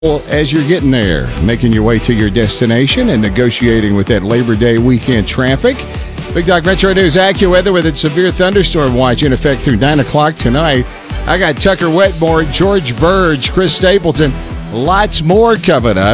as you're getting there, making your way to your destination and negotiating with that Labor Day weekend traffic. Big Dog Metro News AccuWeather with its severe thunderstorm watch in effect through 9 o'clock tonight. I got Tucker Wetmore, George Verge, Chris Stapleton. Lots more coming up.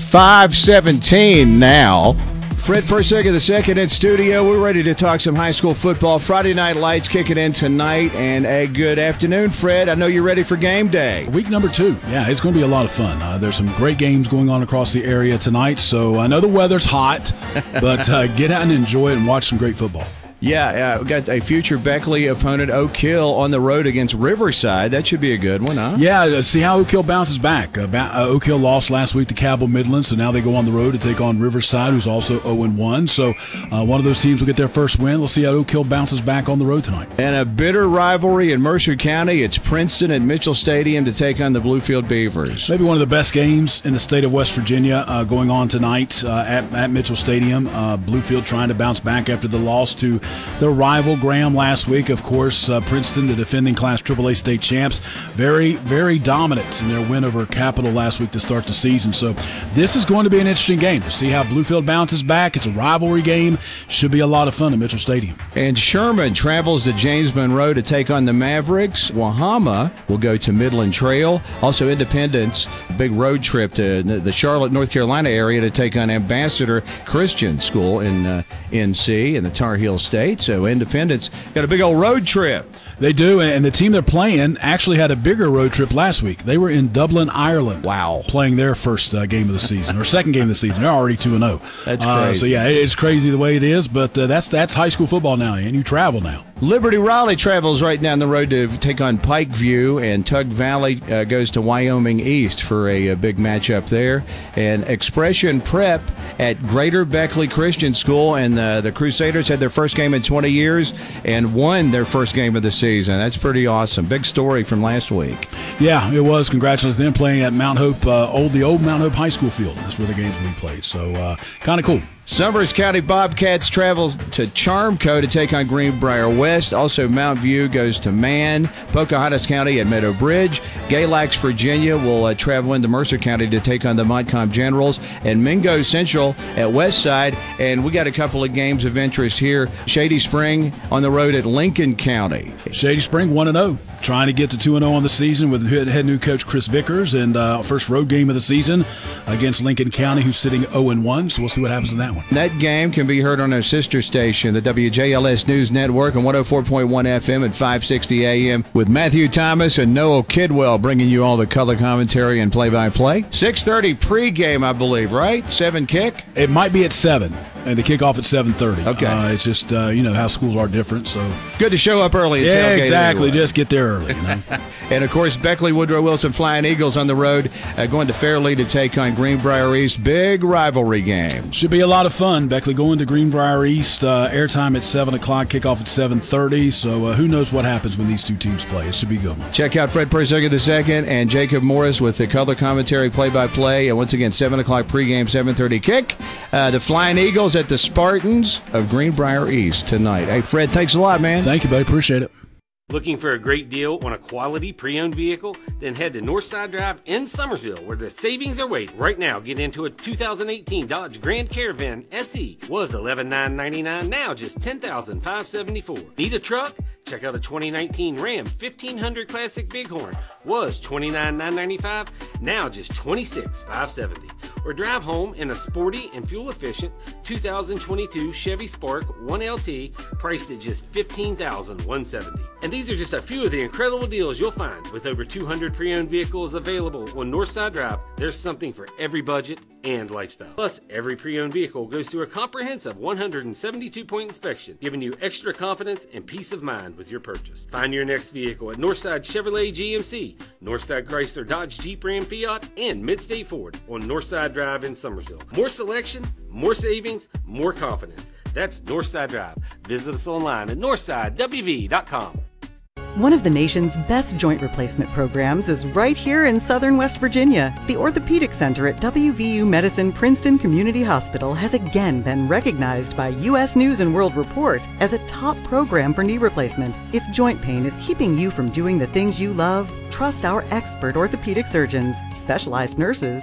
5:17 now. Fred Persig of the second in studio. We're ready to talk some high school football. Friday Night Lights kicking in tonight. And a good afternoon, Fred. I know you're ready for game day. Week number 2. Yeah, it's going to be a lot of fun. There's some great games going on across the area tonight. So I know the weather's hot, but get out and enjoy it and watch some great football. Yeah, we got a future Beckley opponent, Oak Hill, on the road against Riverside. That should be a good one, huh? Yeah, see how Oak Hill bounces back. Oak Hill lost last week to Cabell Midland, so now they go on the road to take on Riverside, who's also 0-1. So one of those teams will get their first win. We'll see how Oak Hill bounces back on the road tonight. And a bitter rivalry in Mercer County. It's Princeton at Mitchell Stadium to take on the Bluefield Beavers. Maybe one of the best games in the state of West Virginia going on tonight at Mitchell Stadium. Bluefield trying to bounce back after the loss to their rival Graham last week. Of course, Princeton, the defending Class AAA state champs, very, very dominant in their win over Capital last week to start the season. So this is going to be an interesting game to see how Bluefield bounces back. It's a rivalry game. Should be a lot of fun at Mitchell Stadium. And Sherman travels to James Monroe to take on the Mavericks. Wahama will go to Midland Trail. Also Independence, big road trip to the Charlotte, North Carolina area to take on Ambassador Christian School in NC in the Tar Heel State. So Independence got a big old road trip. They do, and the team they're playing actually had a bigger road trip last week. They were in Dublin, Ireland. Wow. Playing their first game of the season, or second game of the season. They're already 2-0. That's crazy. So, yeah, it's crazy the way it is, but that's high school football now, and you travel now. Liberty Raleigh travels right down the road to take on Pikeview, and Tug Valley goes to Wyoming East for a big matchup there. And Expression Prep at Greater Beckley Christian School, and the Crusaders had their first game in 20 years and won their first game of the season. That's pretty awesome. Big story from last week. Yeah, it was. Congratulations to them playing at Mount Hope, the old Mount Hope High School field. That's where the games will be played. So kind of cool. Summers County Bobcats travel to Charmco to take on Greenbrier West. Also, Mount View goes to Man. Pocahontas County at Meadow Bridge. Galax, Virginia will travel into Mercer County to take on the Montcalm Generals. And Mingo Central at Westside. And we got a couple of games of interest here. Shady Spring on the road at Lincoln County. Shady Spring 1-0. Trying to get to 2-0 on the season with head new coach Chris Vickers, and first road game of the season against Lincoln County, who's sitting 0-1. So we'll see what happens in that one. That game can be heard on our sister station, the WJLS News Network, on 104.1 FM at 560 AM, with Matthew Thomas and Noel Kidwell bringing you all the color commentary and play-by-play. 6:30 pregame, I believe, right? 7 kick? It might be at 7. And the kickoff at 7:30. Okay. It's just, how schools are different. So good to show up early. Yeah, exactly. Anyway. Just get there early. And, of course, Beckley Woodrow Wilson Flying Eagles on the road, going to Fairleigh to take on Greenbrier East. Big rivalry game. Should be a lot of fun. Beckley going to Greenbrier East. Airtime at 7 o'clock, kickoff at 7:30. So who knows what happens when these two teams play. It should be a good one. Check out Fred Persig II and Jacob Morris with the color commentary play-by-play. And once again, 7 o'clock pregame, 7:30 kick. The Flying Eagles at the Spartans of Greenbrier East tonight. Hey, Fred, thanks a lot, man. Thank you, buddy. Appreciate it. Looking for a great deal on a quality pre-owned vehicle? Then head to Northside Drive in Summersville, where the savings are waiting. Right now, get into a 2018 Dodge Grand Caravan SE. Was $11,999, now just $10,574. Need a truck? Check out a 2019 Ram 1500 Classic Bighorn. Was $29,995, now just $26,570. Or drive home in a sporty and fuel-efficient 2022 Chevy Spark 1LT, priced at just $15,170. And these are just a few of the incredible deals you'll find. With over 200 pre-owned vehicles available on Northside Drive, there's something for every budget and lifestyle. Plus, every pre-owned vehicle goes through a comprehensive 172-point inspection, giving you extra confidence and peace of mind with your purchase. Find your next vehicle at Northside Chevrolet GMC, Northside Chrysler Dodge Jeep Ram Fiat, and Midstate Ford on Northside Drive in Summersville. More selection, more savings, more confidence. That's Northside Drive. Visit us online at northsidewv.com. One of the nation's best joint replacement programs is right here in southern West Virginia. The Orthopedic Center at WVU Medicine Princeton Community Hospital has again been recognized by U.S. News & World Report as a top program for knee replacement. If joint pain is keeping you from doing the things you love, trust our expert orthopedic surgeons, specialized nurses,